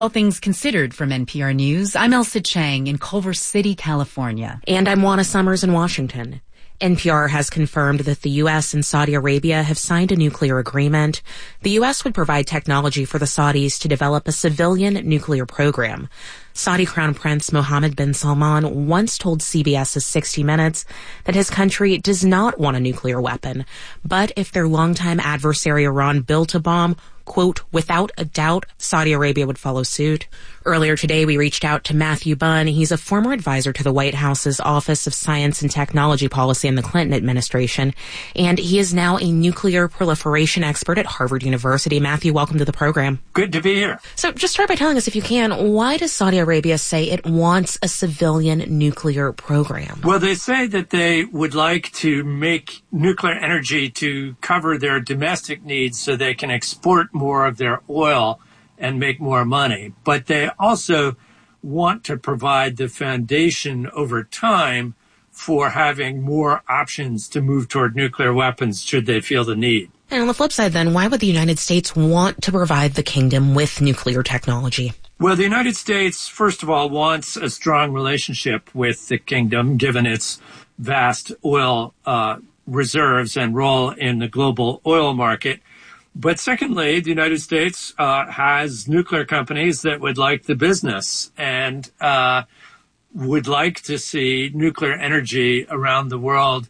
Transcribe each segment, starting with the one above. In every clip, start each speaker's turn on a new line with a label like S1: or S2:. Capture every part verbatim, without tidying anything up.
S1: All Things Considered from N P R News. I'm Elsa Chang in Culver City, California.
S2: And I'm Juana Summers in Washington. N P R has confirmed that the U S and Saudi Arabia have signed a nuclear agreement. The U S would provide technology for the Saudis to develop a civilian nuclear program. Saudi Crown Prince Mohammed bin Salman once told C B S's sixty minutes that his country does not want a nuclear weapon. But if their longtime adversary Iran built a bomb, quote, without a doubt, Saudi Arabia would follow suit. Earlier today, we reached out to Matthew Bunn. He's a former advisor to the White House's Office of Science and Technology Policy in the Clinton administration, and he is now a nuclear proliferation expert at Harvard University. Matthew, welcome to the program.
S3: Good to be here.
S2: So just start by telling us, if you can, why does Saudi Arabia say it wants a civilian nuclear program?
S3: Well, they say that they would like to make nuclear energy to cover their domestic needs so they can export more of their oil and make more money. But they also want to provide the foundation over time for having more options to move toward nuclear weapons should they feel the need.
S2: And on the flip side, then, why would the United States want to provide the kingdom with nuclear technology?
S3: Well, the United States, first of all, wants a strong relationship with the kingdom, given its vast oil uh, reserves and role in the global oil market. But secondly, the United States uh, has nuclear companies that would like the business and uh, would like to see nuclear energy around the world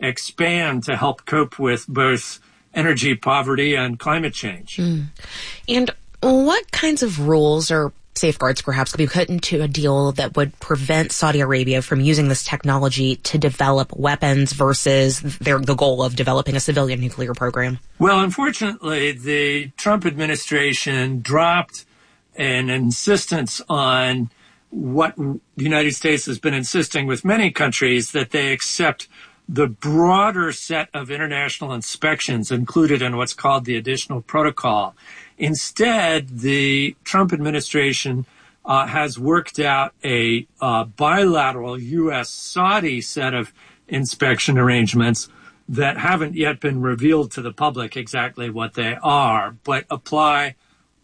S3: expand to help cope with both energy poverty and climate change.
S2: Mm. And what kinds of rules or safeguards perhaps could be put into a deal that would prevent Saudi Arabia from using this technology to develop weapons versus their, the goal of developing a civilian nuclear program?
S3: Well, unfortunately, the Trump administration dropped an insistence on what the United States has been insisting with many countries, that they accept the broader set of international inspections included in what's called the additional protocol. Instead, the Trump administration uh, has worked out a uh, bilateral U S Saudi set of inspection arrangements that haven't yet been revealed to the public exactly what they are, but apply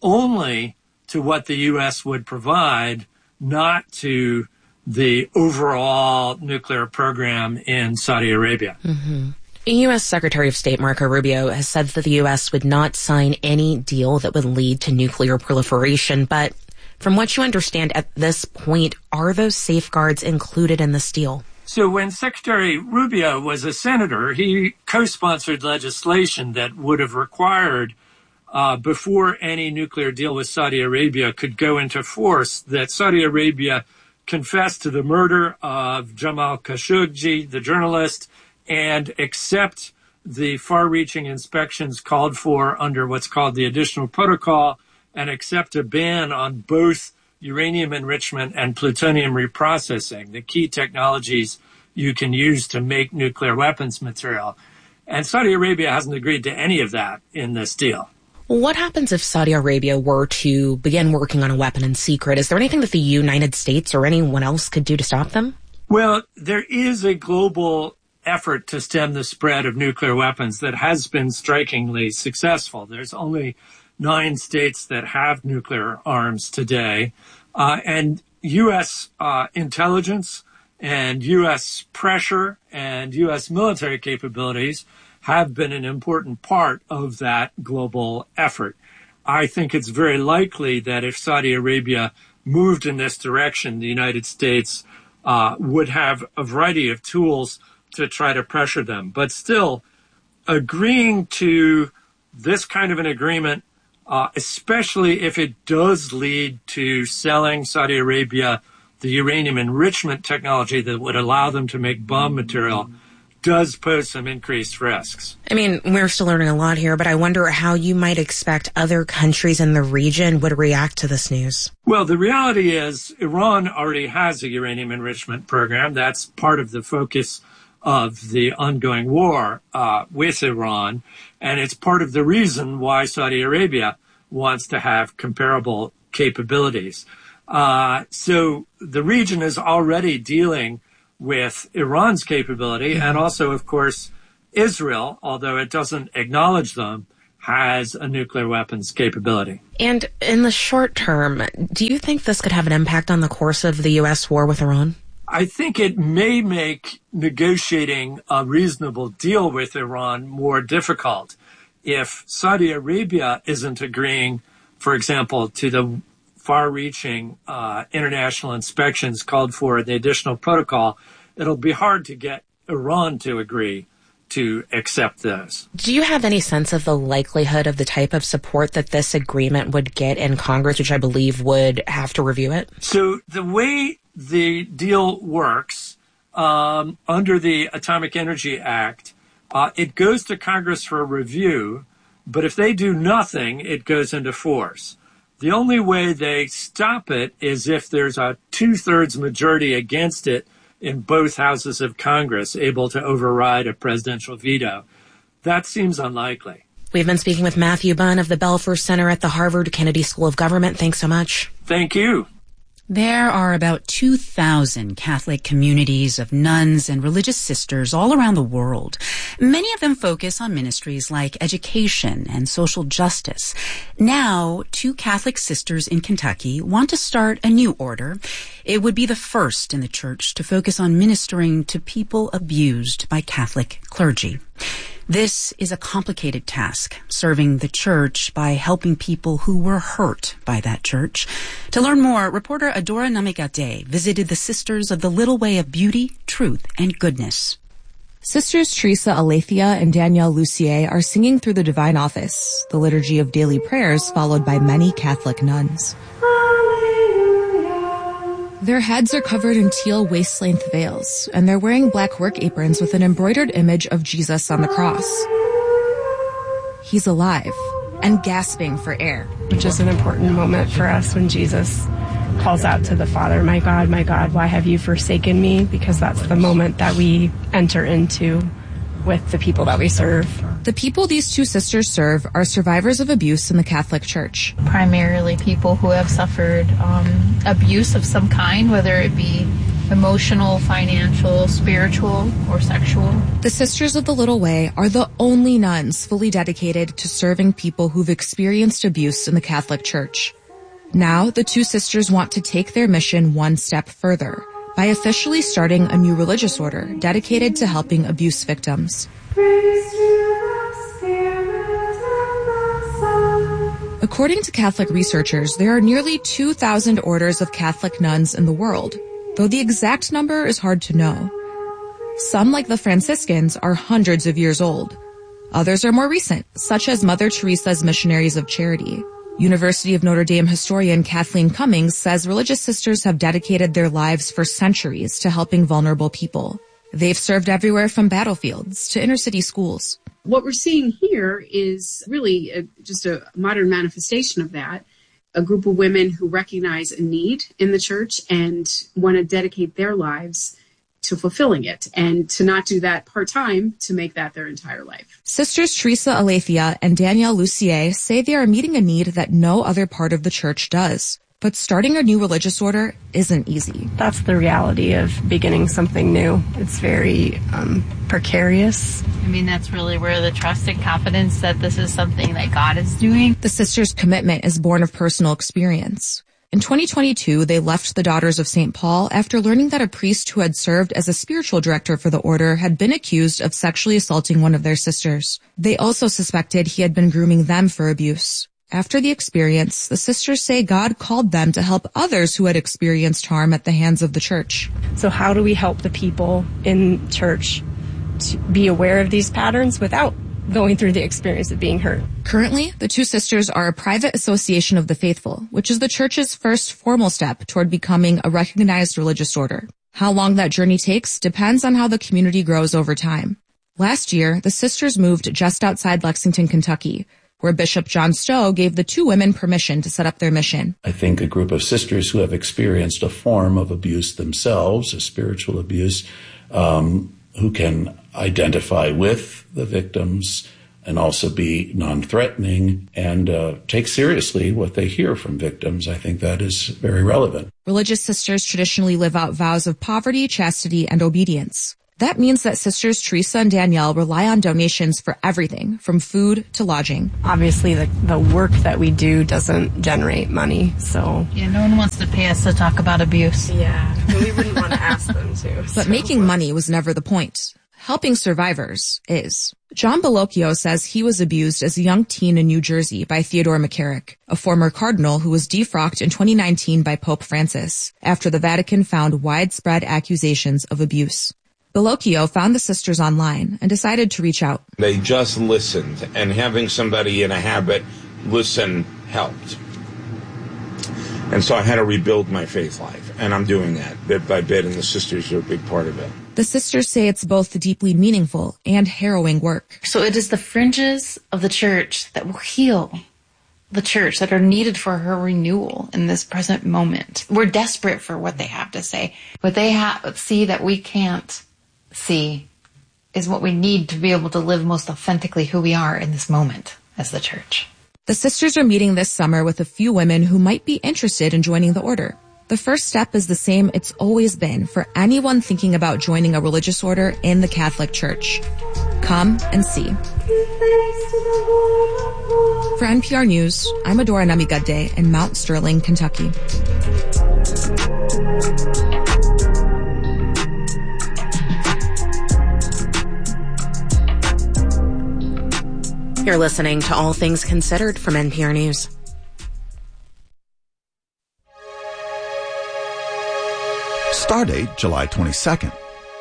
S3: only to what the U S would provide, not to the overall nuclear program in Saudi Arabia.
S2: Mm-hmm. U S Secretary of State Marco Rubio has said that the U S would not sign any deal that would lead to nuclear proliferation. But from what you understand at this point, are those safeguards included in this deal?
S3: So when Secretary Rubio was a senator, he co-sponsored legislation that would have required, uh, before any nuclear deal with Saudi Arabia could go into force, that Saudi Arabia confess to the murder of Jamal Khashoggi, the journalist, and accept the far-reaching inspections called for under what's called the additional protocol, and accept a ban on both uranium enrichment and plutonium reprocessing, the key technologies you can use to make nuclear weapons material. And Saudi Arabia hasn't agreed to any of that in this deal.
S2: What happens if Saudi Arabia were to begin working on a weapon in secret? Is there anything that the United States or anyone else could do to stop them?
S3: Well, there is a global effort to stem the spread of nuclear weapons that has been strikingly successful. There's only nine states that have nuclear arms today. Uh, and U S uh, intelligence and U S pressure and U S military capabilities have been an important part of that global effort. I think it's very likely that if Saudi Arabia moved in this direction, the United States uh, would have a variety of tools to try to pressure them. But still, agreeing to this kind of an agreement, uh, especially if it does lead to selling Saudi Arabia the uranium enrichment technology that would allow them to make bomb material, does pose some increased risks.
S2: I mean, we're still learning a lot here, but I wonder how you might expect other countries in the region would react to this news.
S3: Well, the reality is Iran already has a uranium enrichment program. That's part of the focus of the ongoing war uh, with Iran, and it's part of the reason why Saudi Arabia wants to have comparable capabilities. Uh, so the region is already dealing with Iran's capability, and also, of course, Israel, although it doesn't acknowledge them, has a nuclear weapons capability.
S2: And in the short term, do you think this could have an impact on the course of the U S war with Iran?
S3: I think it may make negotiating a reasonable deal with Iran more difficult. If Saudi Arabia isn't agreeing, for example, to the far-reaching uh, international inspections called for in the additional protocol, it'll be hard to get Iran to agree to accept those.
S2: Do you have any sense of the likelihood of the type of support that this agreement would get in Congress, which I believe would have to review it?
S3: So the way the deal works um, under the Atomic Energy Act, uh, it goes to Congress for review, but if they do nothing, it goes into force. The only way they stop it is if there's a two-thirds majority against it in both houses of Congress, able to override a presidential veto. That seems unlikely.
S2: We've been speaking with Matthew Bunn of the Belfer Center at the Harvard Kennedy School of Government. Thanks so much.
S3: Thank you.
S1: There are about two thousand Catholic communities of nuns and religious sisters all around the world. Many of them focus on ministries like education and social justice. Now, two Catholic sisters in Kentucky want to start a new order. It would be the first in the church to focus on ministering to people abused by Catholic clergy. This is a complicated task, serving the church by helping people who were hurt by that church. To learn more, reporter Adora Namigate visited the Sisters of the Little Way of Beauty, Truth, and Goodness.
S4: Sisters Teresa Aletheia and Danielle Lucier are singing through the Divine Office, the liturgy of daily prayers followed by many Catholic nuns. Their heads are covered in teal waist-length veils, and they're wearing black work aprons with an embroidered image of Jesus on the cross. He's alive and gasping for air.
S5: Which is an important moment for us when Jesus calls out to the Father, "My God, my God, why have you forsaken me?" Because that's the moment that we enter into with the people that we serve.
S4: The people these two sisters serve are survivors of abuse in the Catholic Church.
S6: Primarily people who have suffered um, abuse of some kind, whether it be emotional, financial, spiritual, or sexual.
S4: The Sisters of the Little Way are the only nuns fully dedicated to serving people who've experienced abuse in the Catholic Church. Now, the two sisters want to take their mission one step further by officially starting a new religious order dedicated to helping abuse victims. According to Catholic researchers, there are nearly two thousand orders of Catholic nuns in the world, though the exact number is hard to know. Some, like the Franciscans, are hundreds of years old. Others are more recent, such as Mother Teresa's Missionaries of Charity. University of Notre Dame historian Kathleen Cummings says religious sisters have dedicated their lives for centuries to helping vulnerable people. They've served everywhere from battlefields to inner-city schools.
S7: What we're seeing here is really a, just a modern manifestation of that. A group of women who recognize a need in the church and want to dedicate their lives to fulfilling it, and to not do that part-time, to make that their entire life.
S4: Sisters Teresa Aletheia and Danielle Lucier say they are meeting a need that no other part of the church does. But starting a new religious order isn't easy.
S5: That's the reality of beginning something new. It's very um, precarious.
S6: I mean, that's really where the trust and confidence that this is something that God is doing.
S4: The sisters' commitment is born of personal experience. In twenty twenty-two, they left the Daughters of Saint Paul after learning that a priest who had served as a spiritual director for the order had been accused of sexually assaulting one of their sisters. They also suspected he had been grooming them for abuse. After the experience, the sisters say God called them to help others who had experienced harm at the hands of the church.
S5: So how do we help the people in church to be aware of these patterns without going through the experience of being hurt?
S4: Currently, the two sisters are a private association of the faithful, which is the church's first formal step toward becoming a recognized religious order. How long that journey takes depends on how the community grows over time. Last year, the sisters moved just outside Lexington, Kentucky, where Bishop John Stowe gave the two women permission to set up their mission.
S8: I think a group of sisters who have experienced a form of abuse themselves, a spiritual abuse, um, who can identify with the victims and also be non-threatening and uh, take seriously what they hear from victims. I think that is very relevant.
S4: Religious sisters traditionally live out vows of poverty, chastity, and obedience. That means that Sisters Teresa and Danielle rely on donations for everything, from food to lodging.
S5: Obviously, the, the work that we do doesn't generate money, so...
S6: Yeah, no one wants to pay us to talk about abuse.
S5: Yeah, we wouldn't want to ask them to.
S4: But
S5: so.
S4: making money was never the point. Helping survivors is. John Bellocchio says he was abused as a young teen in New Jersey by Theodore McCarrick, a former cardinal who was defrocked in twenty nineteen by Pope Francis after the Vatican found widespread accusations of abuse. Bellocchio found the sisters online and decided to reach out.
S9: They just listened, and having somebody in a habit listen helped. And so I had to rebuild my faith life, and I'm doing that bit by bit, and the sisters are a big part of it.
S4: The sisters say it's both deeply meaningful and harrowing work.
S10: So it is the fringes of the church that will heal the church, that are needed for her renewal in this present moment. We're desperate for what they have to say. What they have see that we can't see is what we need to be able to live most authentically who we are in this moment as the church.
S4: The sisters are meeting this summer with a few women who might be interested in joining the order. The first step is the same it's always been for anyone thinking about joining a religious order in the Catholic Church. Come and see. For N P R News, I'm Adora Namigadde in Mount Sterling, Kentucky.
S2: You're listening to All Things Considered from N P R News.
S11: Stardate July twenty-second.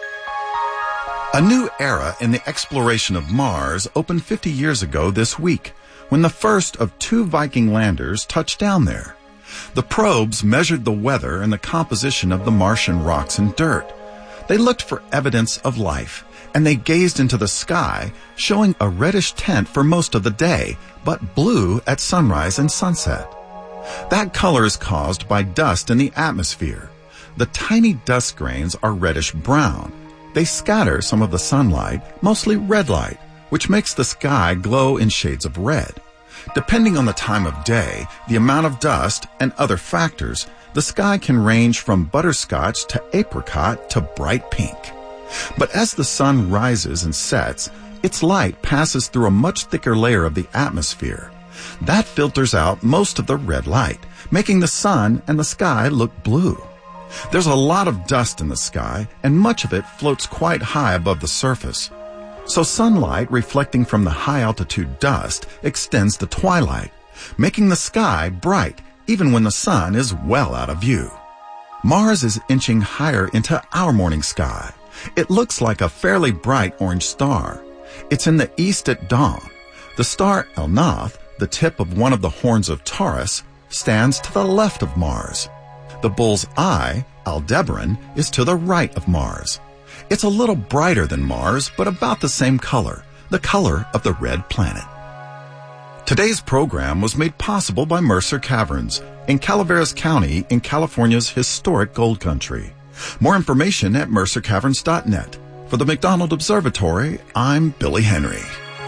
S11: A new era in the exploration of Mars opened fifty years ago this week, when the first of two Viking landers touched down there. The probes measured the weather and the composition of the Martian rocks and dirt. They looked for evidence of life, and they gazed into the sky, showing a reddish tint for most of the day, but blue at sunrise and sunset. That color is caused by dust in the atmosphere. The tiny dust grains are reddish-brown. They scatter some of the sunlight, mostly red light, which makes the sky glow in shades of red. Depending on the time of day, the amount of dust, and other factors, the sky can range from butterscotch to apricot to bright pink. But as the sun rises and sets, its light passes through a much thicker layer of the atmosphere. That filters out most of the red light, making the sun and the sky look blue. There's a lot of dust in the sky, and much of it floats quite high above the surface. So sunlight reflecting from the high-altitude dust extends the twilight, making the sky bright even when the sun is well out of view. Mars is inching higher into our morning sky. It looks like a fairly bright orange star. It's in the east at dawn. The star Elnath, the tip of one of the horns of Taurus, stands to the left of Mars. The bull's eye, Aldebaran, is to the right of Mars. It's a little brighter than Mars, but about the same color, the color of the red planet. Today's program was made possible by Mercer Caverns in Calaveras County in California's historic gold country. More information at mercer caverns dot net. For the McDonald Observatory, I'm Billy Henry.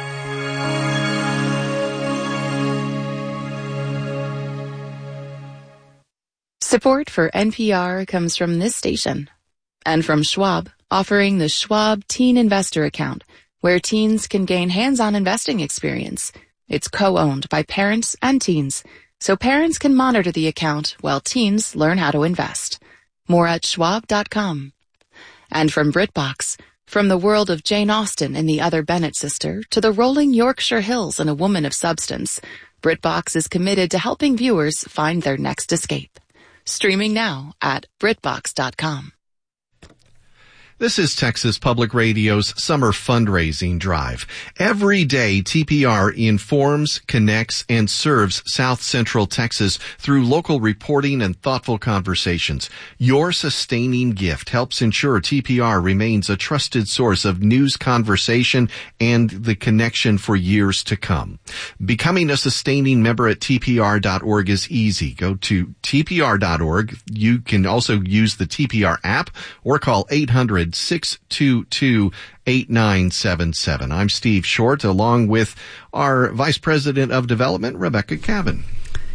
S12: Support for N P R comes from this station and from Schwab, offering the Schwab Teen Investor Account, where teens can gain hands-on investing experience. It's co-owned by parents and teens, so parents can monitor the account while teens learn how to invest. More at schwab dot com. And from BritBox, from the world of Jane Austen and the Other Bennet Sister to the rolling Yorkshire Hills and A Woman of Substance, BritBox is committed to helping viewers find their next escape. Streaming now at brit box dot com.
S13: This is Texas Public Radio's Summer Fundraising Drive. Every day, T P R informs, connects, and serves South Central Texas through local reporting and thoughtful conversations. Your sustaining gift helps ensure T P R remains a trusted source of news conversation and the connection for years to come. Becoming a sustaining member at T P R dot org is easy. Go to T P R dot org. You can also use the T P R app or call eight hundred, six two two, eight nine seven seven. I'm Steve Short, along with our Vice President of Development, Rebecca Cavan.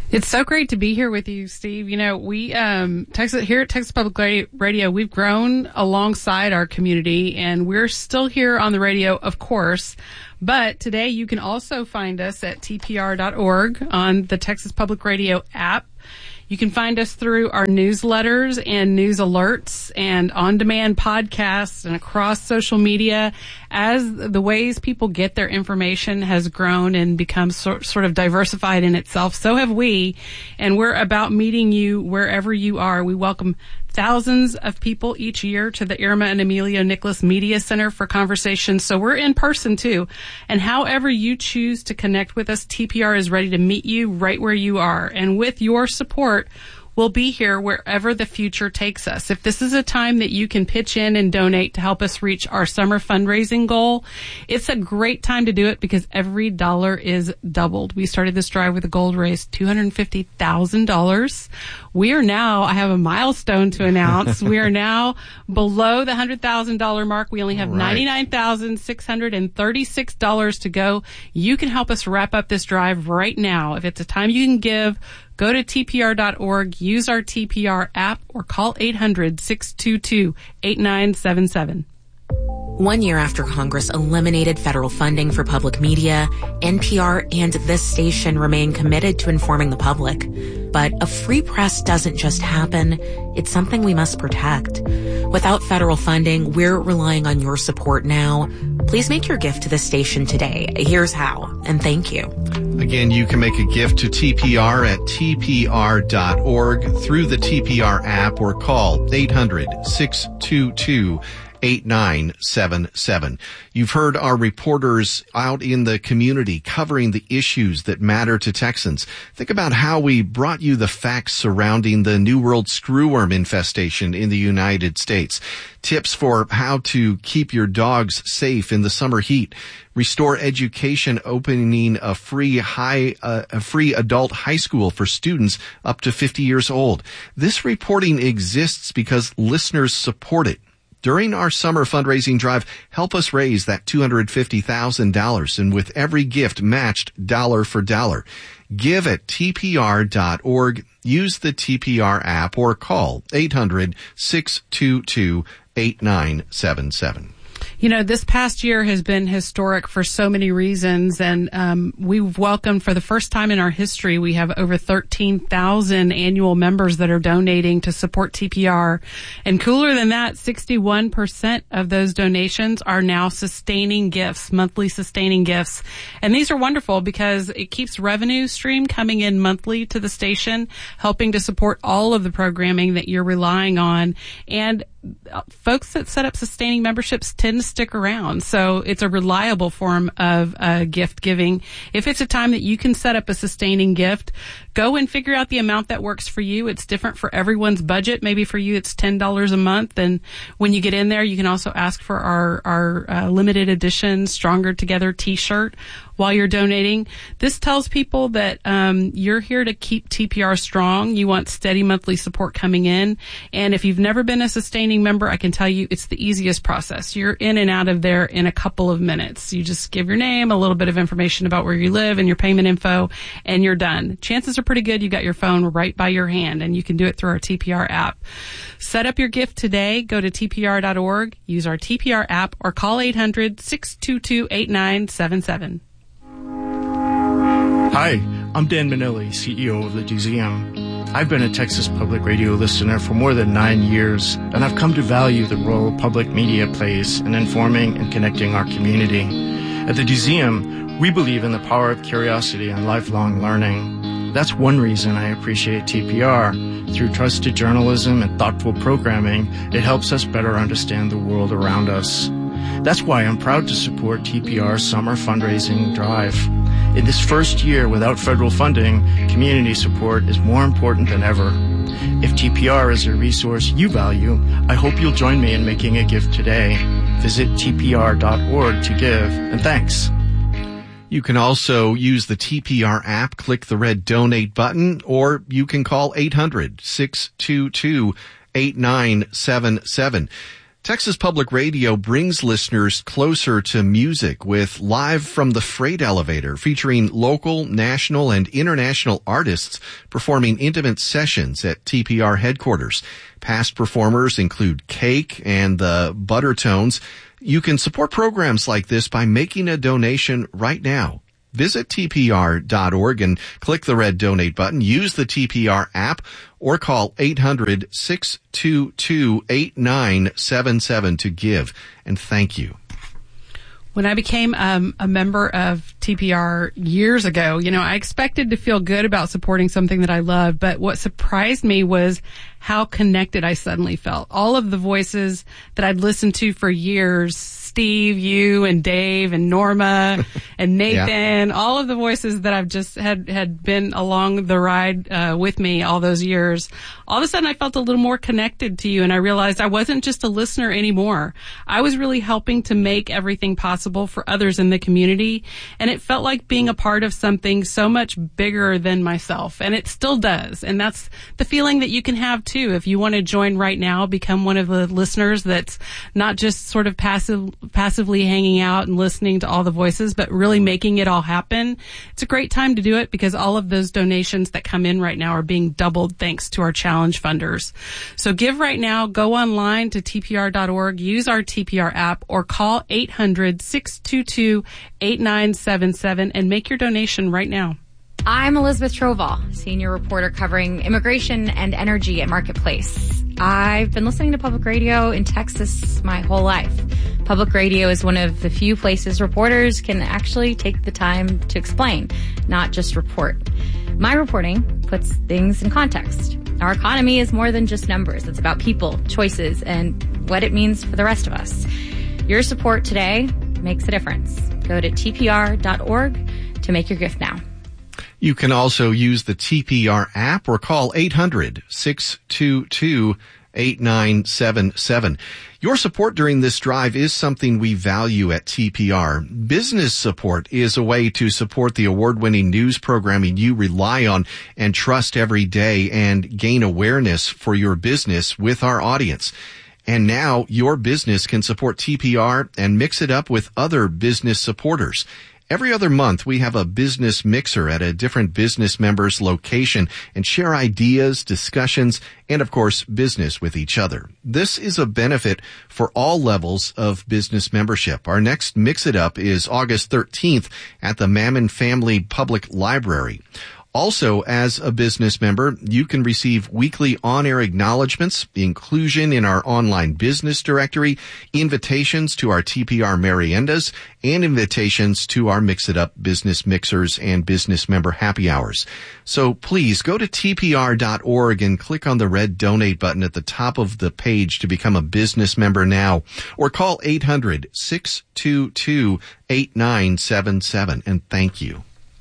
S14: It's so great to be here with you, Steve. You know, we, um, Texas, here at Texas Public Radio, we've grown alongside our community, and we're still here on the radio, of course. But today you can also find us at T P R dot org on the Texas Public Radio app. You can find us through our newsletters and news alerts and on-demand podcasts and across social media. As the ways people get their information has grown and become so, sort of diversified in itself, so have we. And we're about meeting you wherever you are. We welcome thousands of people each year to the Irma and Emilio Nicholas Media Center for conversations. So we're in person too. And however you choose to connect with us, T P R is ready to meet you right where you are. And with your support, we'll be here wherever the future takes us. If this is a time that you can pitch in and donate to help us reach our summer fundraising goal, it's a great time to do it because every dollar is doubled. We started this drive with a goal to raise two hundred fifty thousand dollars. We are now, I have a milestone to announce. We are now below the one hundred thousand dollars mark. We only have right. ninety-nine thousand six hundred thirty-six dollars to go. You can help us wrap up this drive right now. If it's a time you can give, go to T P R dot org, use our T P R app, or call eight hundred, six two two, eight nine seven seven.
S2: One year after Congress eliminated federal funding for public media, N P R and this station remain committed to informing the public. But a free press doesn't just happen. It's something we must protect. Without federal funding, we're relying on your support now. Please make your gift to the station today. Here's how, and thank you.
S13: Again, you can make a gift to T P R at T P R dot org through the T P R app or call eight hundred, six two two, eight nine seven seven. You've heard our reporters out in the community covering the issues that matter to Texans. Think about how we brought you the facts surrounding the New World screwworm infestation in the United States. Tips for how to keep your dogs safe in the summer heat. Restore Education opening a free high, uh, a free adult high school for students up to fifty years old. This reporting exists because listeners support it. During our summer fundraising drive, help us raise that two hundred fifty thousand dollars, and with every gift matched dollar for dollar. Give at T P R dot org, use the T P R app, or call eight hundred, six two two, eight nine seven seven.
S14: You know, this past year has been historic for so many reasons, and um, we've welcomed, for the first time in our history, we have over thirteen thousand annual members that are donating to support T P R. And cooler than that, sixty-one percent of those donations are now sustaining gifts, monthly sustaining gifts. And these are wonderful because it keeps revenue stream coming in monthly to the station, helping to support all of the programming that you're relying on. And folks that set up sustaining memberships tend to stick around. So it's a reliable form of uh, gift giving. If it's a time that you can set up a sustaining gift, go and figure out the amount that works for you. It's different for everyone's budget. Maybe for you it's ten dollars a month. And when you get in there, you can also ask for our, our uh, limited edition Stronger Together t-shirt while you're donating. This tells people that um, you're here to keep T P R strong. You want steady monthly support coming in. And if you've never been a sustaining member, I can tell you it's the easiest process. You're in and out of there in a couple of minutes. You just give your name, a little bit of information about where you live and your payment info, and you're done. Chances are pretty good you've got your phone right by your hand, and you can do it through our T P R app. Set up your gift today. Go to T P R dot org, use our T P R app, or call eight hundred, six two two, eight nine seven seven.
S15: Hi, I'm Dan Manilli, C E O of the Museum. I've been a Texas Public Radio listener for more than nine years, and I've come to value the role public media plays in informing and connecting our community. At the Museum, we believe in the power of curiosity and lifelong learning. That's one reason I appreciate T P R. Through trusted journalism and thoughtful programming, it helps us better understand the world around us. That's why I'm proud to support T P R's summer fundraising drive. In this first year without federal funding, community support is more important than ever. If T P R is a resource you value, I hope you'll join me in making a gift today. Visit T P R dot org to give, and thanks.
S13: You can also use the T P R app, click the red donate button, or you can call eight hundred, six two two, eight nine seven seven. Texas Public Radio brings listeners closer to music with Live from the Freight Elevator, featuring local, national, and international artists performing intimate sessions at T P R headquarters. Past performers include Cake and the Buttertones. You can support programs like this by making a donation right now. Visit T P R dot org and click the red donate button. Use the T P R app or call eight hundred, six two two, eight nine seven seven to give. And thank you.
S14: When I became um, a member of T P R years ago, you know, I expected to feel good about supporting something that I loved, but what surprised me was how connected I suddenly felt. All of the voices that I'd listened to for years, Steve, you, and Dave, and Norma, and Nathan, yeah. all of the voices that I've just had, had been along the ride uh, with me all those years, all of a sudden I felt a little more connected to you, and I realized I wasn't just a listener anymore. I was really helping to make everything possible for others in the community, and it felt like being a part of something so much bigger than myself, and it still does. And that's the feeling that you can have too. If you want to join right now, become one of the listeners that's not just sort of passive, passively hanging out and listening to all the voices, but really making it all happen. It's a great time to do it because all of those donations that come in right now are being doubled thanks to our challenge funders. So give right now, go online to T P R dot org, use our T P R app, or call eight hundred, six two two, eight nine seven seven and make your donation right now.
S16: I'm Elizabeth Troval, senior reporter covering immigration and energy at Marketplace. I've been listening to public radio in Texas my whole life. Public radio is one of the few places reporters can actually take the time to explain, not just report. My reporting puts things in context. Our economy is more than just numbers. It's about people, choices, and what it means for the rest of us. Your support today makes a difference. Go to T P R dot org to make your gift now.
S13: You can also use the T P R app or call eight hundred, six two two, eight nine seven seven. Your support during this drive is something we value at T P R. Business support is a way to support the award-winning news programming you rely on and trust every day and gain awareness for your business with our audience. And now your business can support T P R and mix it up with other business supporters. Every other month, we have a business mixer at a different business member's location and share ideas, discussions, and of course, business with each other. This is a benefit for all levels of business membership. Our next Mix It Up is August thirteenth at the Mammon Family Public Library. Also, as a business member, you can receive weekly on-air acknowledgments, inclusion in our online business directory, invitations to our T P R Meriendas, and invitations to our Mix It Up business mixers and business member happy hours. So please go to T P R dot org and click on the red donate button at the top of the page to become a business member now, or call eight hundred, six two two, eight nine seven seven, and thank you.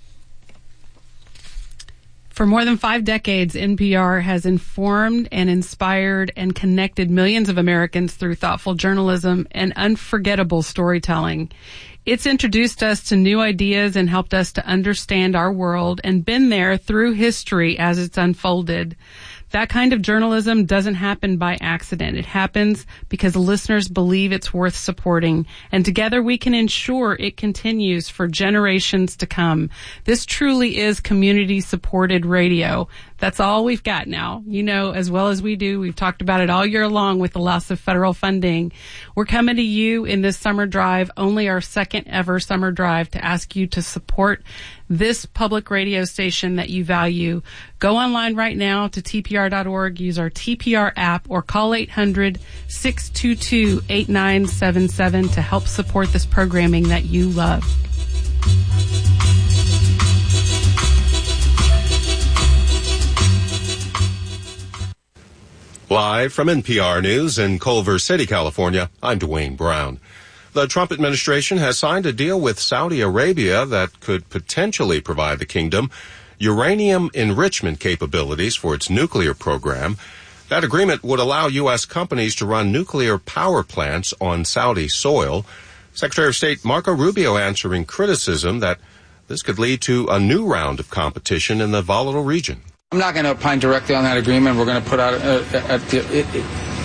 S14: For more than five decades, N P R has informed and inspired and connected millions of Americans through thoughtful journalism and unforgettable storytelling. It's introduced us to new ideas and helped us to understand our world and been there through history as it's unfolded. That kind of journalism doesn't happen by accident. It happens because listeners believe it's worth supporting, and together we can ensure it continues for generations to come. This truly is community-supported radio. That's all we've got now. You know as well as we do. We've talked about it all year long with the loss of federal funding. We're coming to you in this summer drive, only our second ever summer drive, to ask you to support this public radio station that you value. Go online right now to T P R dot org, use our T P R app, or call eight hundred, six two two, eight nine seven seven to help support this programming that you love.
S17: Live from N P R News in Culver City, California, I'm Dwayne Brown. The Trump administration has signed a deal with Saudi Arabia that could potentially provide the kingdom uranium enrichment capabilities for its nuclear program. That agreement would allow U S companies to run nuclear power plants on Saudi soil. Secretary of State Marco Rubio answering criticism that this could lead to a new round of competition in the volatile region.
S18: I'm not going to opine directly on that agreement. We're going to put out a, a, a, it, it,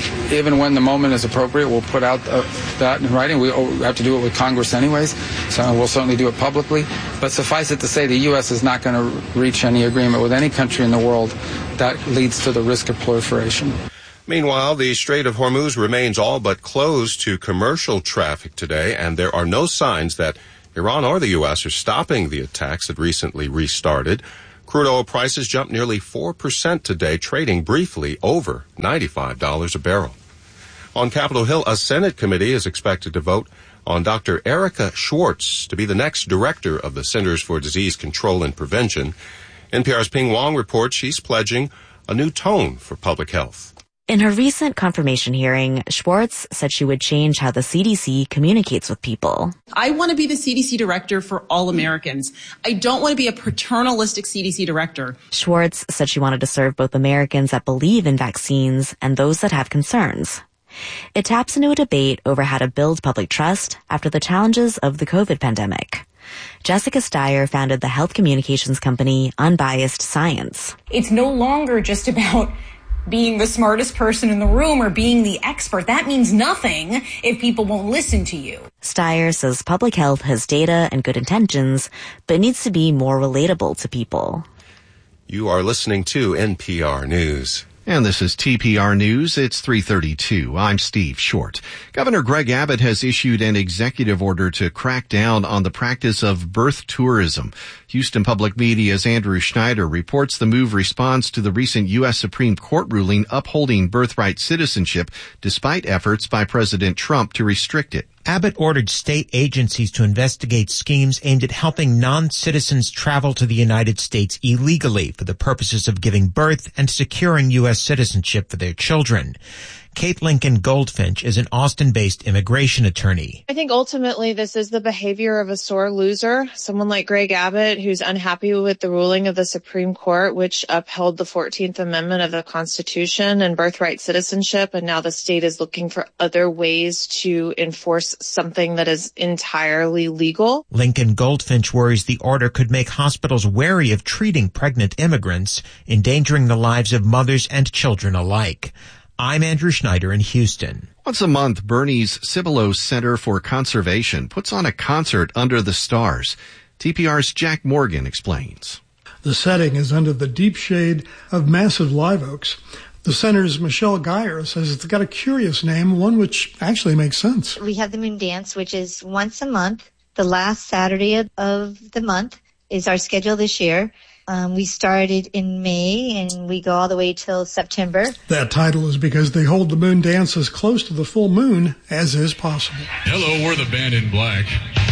S18: even when the moment is appropriate, we'll put out uh, that in writing. We have to do it with Congress anyways, so we'll certainly do it publicly. But suffice it to say, the U S is not going to reach any agreement with any country in the world that leads to the risk of proliferation.
S17: Meanwhile, the Strait of Hormuz remains all but closed to commercial traffic today, and there are no signs that Iran or the U S are stopping the attacks that recently restarted. Crude oil prices jumped nearly four percent today, trading briefly over ninety-five dollars a barrel. On Capitol Hill, a Senate committee is expected to vote on Doctor Erica Schwartz to be the next director of the Centers for Disease Control and Prevention. N P R's Ping Wong reports she's pledging a new tone for public health.
S2: In her recent confirmation hearing, Schwartz said she would change how the C D C communicates with people.
S19: I want to be the C D C director for all Americans. I don't want to be a paternalistic C D C director.
S2: Schwartz said she wanted to serve both Americans that believe in vaccines and those that have concerns. It taps into a debate over how to build public trust after the challenges of the COVID pandemic. Jessica Steyer founded the health communications company Unbiased Science.
S20: It's no longer just about being the smartest person in the room or being the expert. That means nothing if people won't listen to you.
S2: Steyer says public health has data and good intentions, but needs to be more relatable to people.
S17: You are listening to N P R News.
S13: And this is T P R News. It's three thirty-two. I'm Steve Short. Governor Greg Abbott has issued an executive order to crack down on the practice of birth tourism. Houston Public Media's Andrew Schneider reports the move responds to the recent U S Supreme Court ruling upholding birthright citizenship despite efforts by President Trump to restrict it.
S21: Abbott ordered state agencies to investigate schemes aimed at helping non-citizens travel to the United States illegally for the purposes of giving birth and securing U S citizenship for their children. Kate Lincoln Goldfinch is an Austin-based immigration attorney.
S22: I think ultimately this is the behavior of a sore loser, someone like Greg Abbott who's unhappy with the ruling of the Supreme Court, which upheld the fourteenth Amendment of the Constitution and birthright citizenship, and now the state is looking for other ways to enforce something that is entirely legal.
S21: Lincoln Goldfinch worries the order could make hospitals wary of treating pregnant immigrants, endangering the lives of mothers and children alike. I'm Andrew Schneider in Houston.
S13: Once a month, Bernie's Cibolo Center for Conservation puts on a concert under the stars. T P R's Jack Morgan explains.
S23: The setting is under the deep shade of massive live oaks. The center's Michelle Geyer says it's got a curious name, one which actually makes sense.
S24: We have the Moon Dance, which is once a month. The last Saturday of, of the month is our schedule this year. Um, we started in May, and we go all the way till September.
S23: That title is because they hold the moon dance as close to the full moon as is possible.
S25: Hello, we're the Band in Black.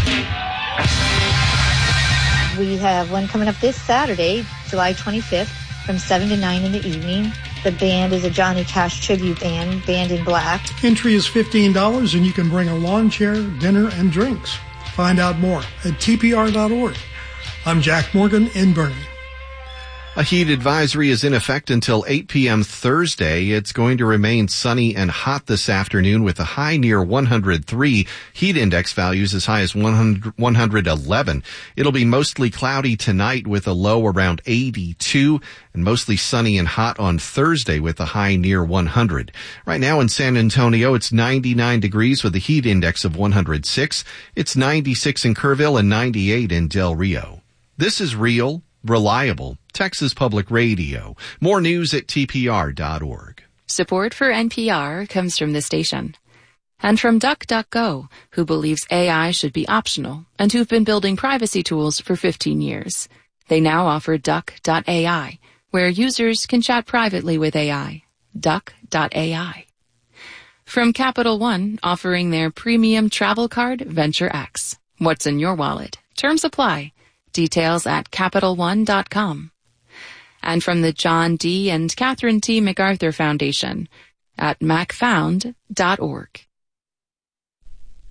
S24: We have one coming up this Saturday, July twenty-fifth, from seven to nine in the evening. The band is a Johnny Cash tribute band, Band in Black.
S23: Entry is fifteen dollars, and you can bring a lawn chair, dinner, and drinks. Find out more at T P R dot org. I'm Jack Morgan in Bernie.
S13: A heat advisory is in effect until eight p.m. Thursday. It's going to remain sunny and hot this afternoon with a high near one hundred three, heat index values as high as one hundred, one hundred eleven. It'll be mostly cloudy tonight with a low around eighty-two and mostly sunny and hot on Thursday with a high near one hundred. Right now in San Antonio, it's ninety-nine degrees with a heat index of one hundred six. It's ninety-six in Kerrville and ninety-eight in Del Rio. This is real, reliable Texas Public Radio. More news at T P R dot org.
S12: Support for N P R comes from this station. And from DuckDuckGo, who believes A I should be optional and who've been building privacy tools for fifteen years. They now offer Duck dot A I, where users can chat privately with A I. Duck dot A I. From Capital One, offering their premium travel card, Venture X. What's in your wallet? Terms apply. Details at Capital One dot com. And from the John D. and Catherine T. MacArthur Foundation at Mac Found dot org.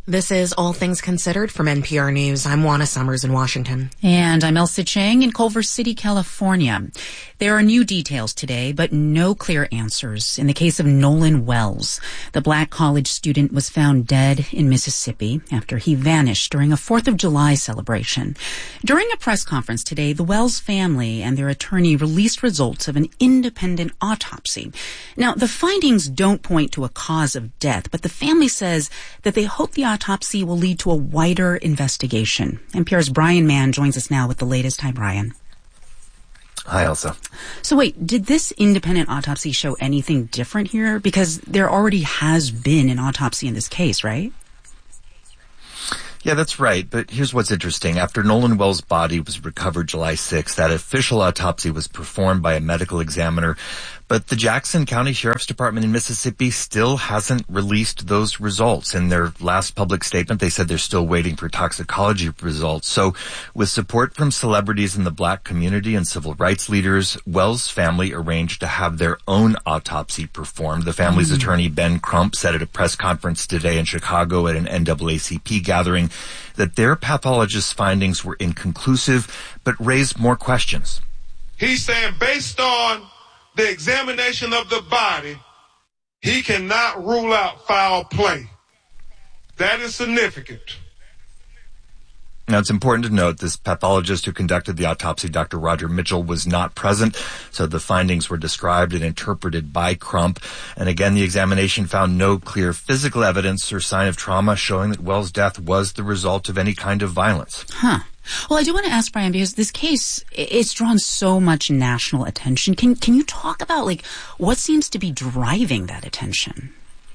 S2: This is All Things Considered from N P R News. I'm Juana Summers in Washington.
S1: And I'm Elsa Chang in Culver City, California. There are new details today, but no clear answers in the case of Nolan Wells. The black college student was found dead in Mississippi after he vanished during a fourth of July celebration. During a press conference today, the Wells family and their attorney released results of an independent autopsy. Now, the findings don't point to a cause of death, but the family says that they hope the autopsy will lead to a wider investigation. N P R's Brian Mann joins us now with the latest. Hi, Brian.
S3: Hi, Elsa.
S1: So wait, did this independent autopsy show anything different here? Because there already has been an autopsy in this case, right?
S3: Yeah, that's right. But here's what's interesting. After Nolan Wells' body was recovered July sixth, that official autopsy was performed by a medical examiner. But the Jackson County Sheriff's Department in Mississippi still hasn't released those results. In their last public statement, they said they're still waiting for toxicology results. So with support from celebrities in the black community and civil rights leaders, Wells' family arranged to have their own autopsy performed. The family's mm. attorney, Ben Crump, said at a press conference today in Chicago at an N double A C P gathering that their pathologist's findings were inconclusive, but raised more questions.
S6: He's saying based on the examination of the body, he cannot rule out foul play. That is significant.
S3: Now, it's important to note this pathologist who conducted the autopsy, Doctor Roger Mitchell, was not present, so the findings were described and interpreted by Crump. And again, the examination found no clear physical evidence or sign of trauma showing that Wells' death was the result of any kind of violence.
S1: Huh. Well, I do want to ask, Brian, because this case, it's drawn so much national attention. Can can you talk about, like, what seems to be driving that attention?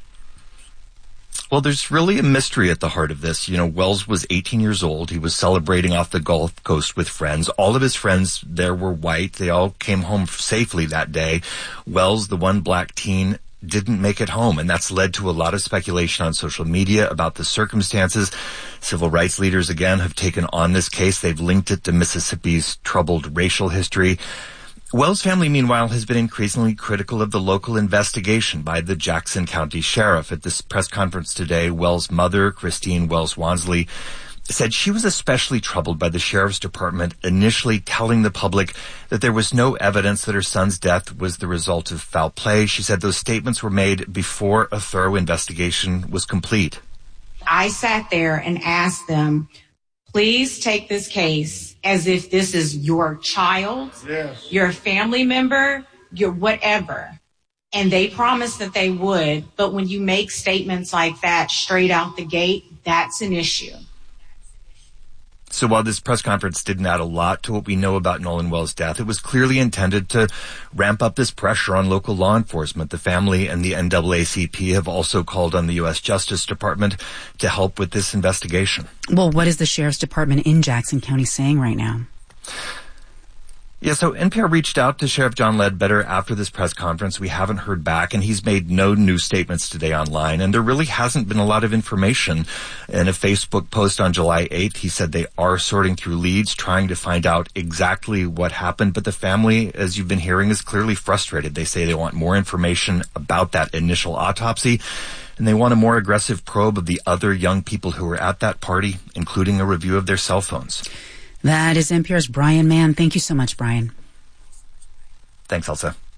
S3: Well, there's really a mystery at the heart of this. You know, Wells was eighteen years old. He was celebrating off the Gulf Coast with friends. All of his friends there were white. They all came home safely that day. Wells, the one black teen, didn't make it home, and that's led to a lot of speculation on social media about the circumstances. Civil rights leaders, again, have taken on this case. They've linked it to Mississippi's troubled racial history. Wells' family, meanwhile, has been increasingly critical of the local investigation by the Jackson County Sheriff. At this press conference today, Wells' mother, Christine Wells Wansley, said she was especially troubled by the Sheriff's Department initially telling the public that there was no evidence that her son's death was the result of foul play. She said those statements were made before a thorough investigation was complete.
S7: I sat there and asked them, please take this case as if this is your child, yes, your family member, your whatever. And they promised that they would. But when you make statements like that straight out the gate, that's an issue.
S3: So while this press conference didn't add a lot to what we know about Nolan Wells' death, it was clearly intended to ramp up this pressure on local law enforcement. The family and the N double A C P have also called on the U S Justice Department to help with this investigation.
S1: Well, what is the Sheriff's Department in Jackson County saying right now?
S3: Yeah, so N P R reached out to Sheriff John Ledbetter after this press conference. We haven't heard back, and he's made no new statements today online, and there really hasn't been a lot of information. In a Facebook post on July eighth, he said they are sorting through leads, trying to find out exactly what happened, but the family, as you've been hearing, is clearly frustrated. They say they want more information about that initial autopsy, and they want a more aggressive probe of the other young people who were at that party, including a review of their cell phones.
S1: That is N P R's Brian Mann. Thank you so much, Brian.
S3: Thanks, Elsa.